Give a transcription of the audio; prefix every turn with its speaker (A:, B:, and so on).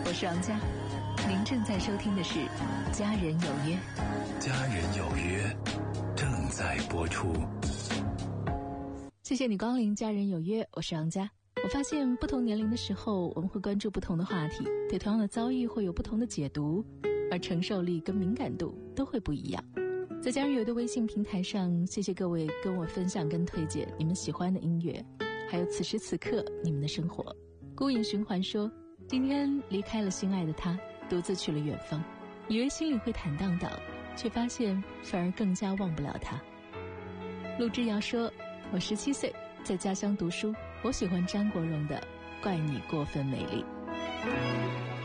A: 我是王佳，您正在收听的是《家人有约》。
B: 家人有约正在播出。
A: 谢谢你光临《家人有约》，我是王佳。我发现不同年龄的时候，我们会关注不同的话题，对同样的遭遇会有不同的解读，而承受力跟敏感度都会不一样。在家人有的微信平台上，谢谢各位跟我分享跟推荐你们喜欢的音乐，还有此时此刻你们的生活。孤影循环说，今天离开了心爱的他，独自去了远方，以为心里会坦荡荡，却发现反而更加忘不了他。陆之遥说，我17岁在家乡读书，我喜欢张国荣的《怪你过分美丽》。